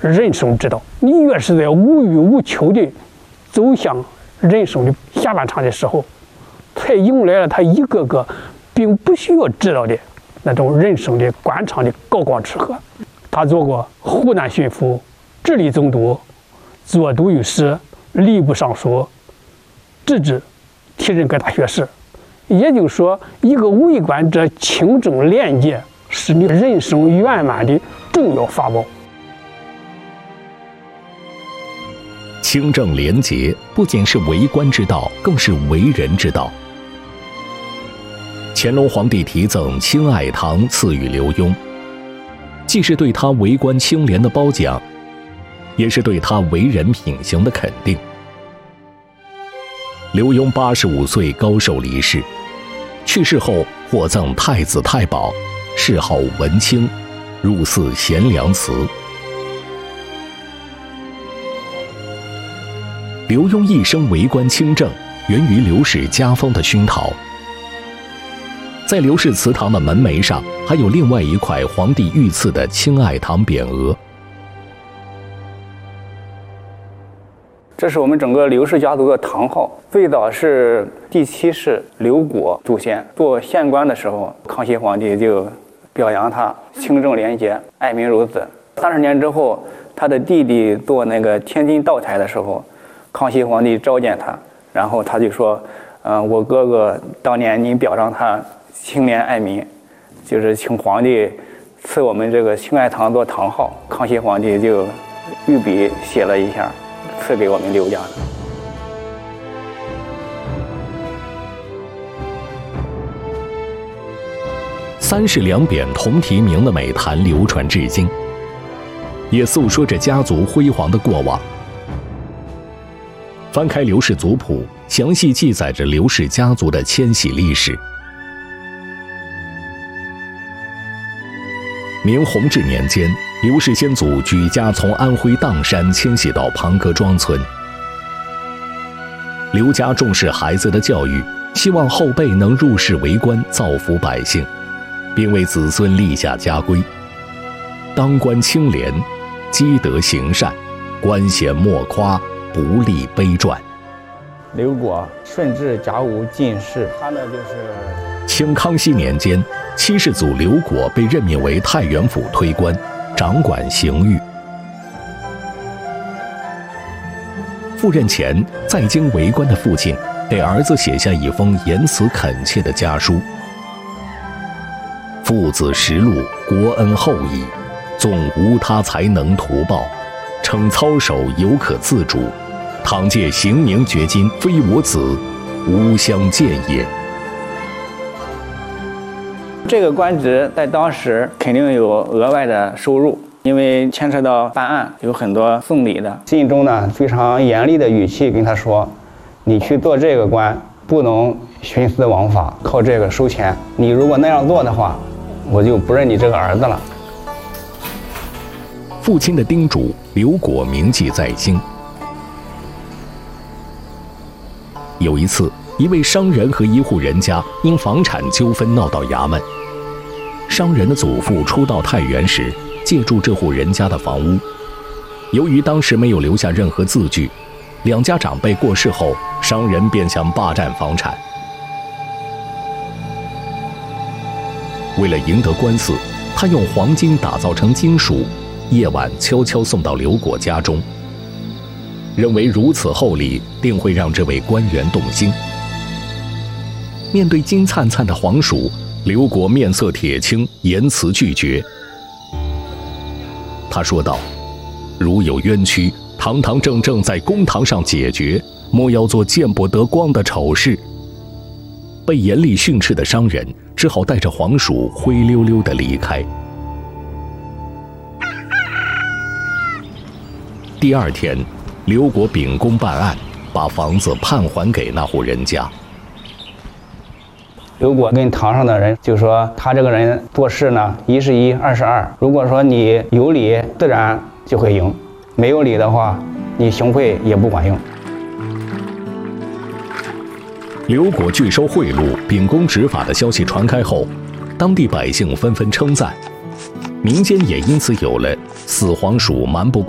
人生之道。你越是在无欲无求的走向人生的下半场的时候，才迎来了他一个个并不需要知道的那种人生的官场的高光时刻。他做过湖南巡抚、直隶总督、左都御史、吏部尚书，直至提任各大学士。也就是说，一个为官者清正廉洁，是你人生圆满的重要法宝。 清正廉洁不仅是为官之道，更是为人之道。乾隆皇帝题赠清爱堂赐予刘墉，既是对他为官清廉的褒奖，也是对他为人品行的肯定。刘墉85岁高寿离世，去世后获赠太子太保，谥号文清，入祀贤良祠。刘墉一生为官清正，源于刘氏家风的熏陶。在刘氏祠堂的门楣上，还有另外一块皇帝御赐的清爱堂匾额。 这是我们整个刘氏家族的堂号，最早是第7世刘果祖先做县官的时候，康熙皇帝就表扬他清正廉洁、爱民如子。30年之后，他的弟弟做那个天津道台的时候，康熙皇帝召见他，然后他就说：“我哥哥当年您表彰他清廉爱民，就是请皇帝赐我们这个清爱堂做堂号。”康熙皇帝就御笔写了一下，赐给我们刘家的。 3世两匾同题名的美谈流传至今，也诉说着家族辉煌的过往。翻开刘氏族谱，详细记载着刘氏家族的迁徙历史。明弘治年间，刘氏先祖举家从安徽砀山迁徙到庞各庄村。刘家重视孩子的教育，希望后辈能入仕为官，造福百姓，并为子孙立下家规：当官清廉，积德行善，官衔莫夸，不立卑传。 刘果顺治甲午进士，他呢就是清康熙年间，7世祖刘果被任命为太原府推官，掌管刑狱。赴任前，在京为官的父亲给儿子写下一封言辞恳切的家书：父子实禄，国恩厚矣，纵无他才能图报，称操守犹可自主，倘借刑宁绝今，非我子，无相见也。 这个官职在当时肯定有额外的收入，因为牵扯到办案，有很多送礼的。信中呢非常严厉的语气跟他说：“你去做这个官，不能徇私枉法，靠这个收钱。你如果那样做的话，我就不认你这个儿子了。” 父亲的叮嘱，刘果铭记在心。有一次，一位商人和一户人家因房产纠纷闹到衙门。商人的祖父初到太原时，借住这户人家的房屋。由于当时没有留下任何字据，两家长辈过世后，商人便想霸占房产。为了赢得官司，他用黄金打造成金属，夜晚悄悄送到刘果家中，认为如此厚礼定会让这位官员动心。面对金灿灿的黄薯，刘果面色铁青，言辞拒绝。他说道：“如有冤屈，堂堂正正在公堂上解决，莫要做见不得光的丑事。”被严厉训斥的商人只好带着黄薯灰溜溜地离开。第2天，刘果秉公办案，把房子判还给那户人家。 刘果跟堂上的人就说，他这个人做事呢，1是1，2是2。如果说你有理，自然就会赢；没有理的话，你行贿也不管用。 刘果拒收贿赂、秉公执法的消息传开后，当地百姓纷纷称赞，民间也因此有了“死黄鼠瞒不